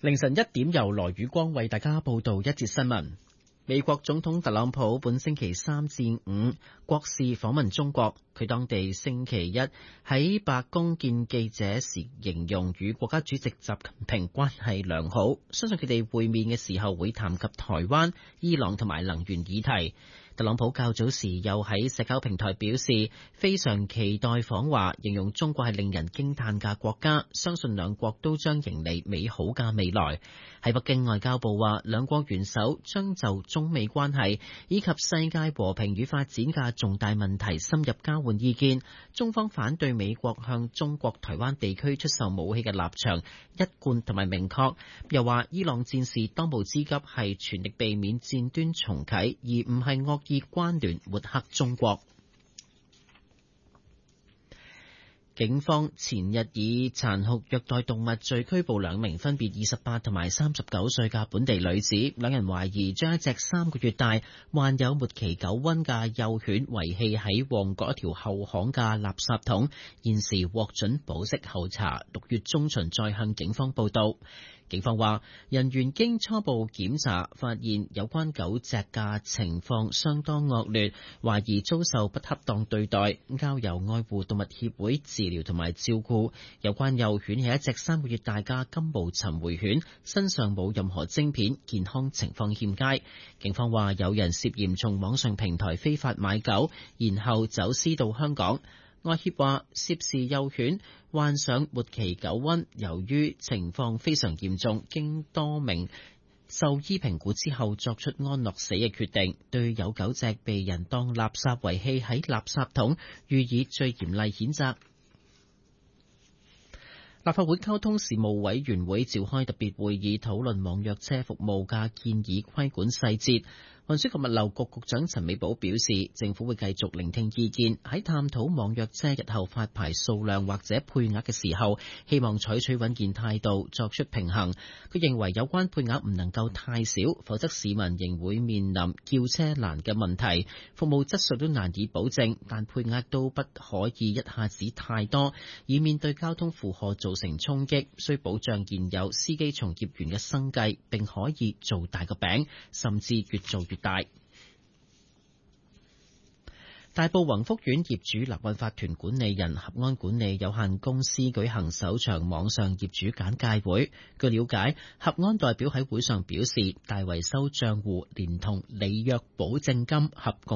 凌晨1點由羅宇光為大家報道一節新聞。美國總統特朗普本星期3至5國事訪問中國，佢當地星期一喺白宮見記者時形容與國家主席習近平關係良好，相信佢哋會面嘅時候會談及台灣、伊朗同埋能源議題。特朗普較早時又喺社交平台表示非常期待訪華，形容中國係令人驚嘆嘅國家，相信兩國都將迎嚟美好嘅未來。喺北京，外交部話兩國元首將就中美關係以及世界和平與發展嘅重大問題深入交換意見。中方反對美國向中國台灣地區出售武器嘅立場一貫同埋明確，又話伊朗戰事當務之急係全力避免戰端重啟，而唔係惡意關聯抹黑中國。警方前日以殘酷虐待動物罪拘捕2名分別28同埋39歲嘅本地女子，兩人懷疑將一隻3個月大、患有末期狗瘟嘅幼犬遺棄喺旺角一條後巷嘅垃圾桶，現時獲准保釋候查，6月中旬再向警方報到。警方話，人員經初步檢查，發現有關狗隻嘅情況相當惡劣，懷疑遭受不恰當對待，交由愛護動物協會治療同埋照顧。有關幼犬係一隻3個月大嘅金毛尋回犬，身上冇任何晶片，健康情況欠佳。警方話，有人涉嫌從網上平台非法買狗，然後走私到香港。愛協話，涉事幼犬患上末期狗瘟，由於情況非常嚴重，經多名獸醫評估之後作出安樂死嘅決定，對有狗隻被人當垃圾遺棄喺垃圾桶予以最嚴厲譴責。立法會交通事務委員會召開特別會議，討論網約車服務嘅建議規管細節。運輸及物流局局長陳美寶表示，政府會繼續聆聽意見，喺探討網約車日後發牌數量或者配額嘅時候，希望採取穩健態度，作出平衡。佢認為有關配額唔能夠太少，否則市民仍會面臨叫車難嘅問題，服務質素都難以保證，但配額都不可以一下子太多，以免對交通負荷造成衝擊，需保障現有司機從業員嘅生計，並可以做大個餅，甚至越做越大。大埔宏福苑業主立案法團管理人合安管理有限公司舉行首場網上業主簡介會。據了解，合安代表喺會上表示，大維修賬戶連同履約保證金合共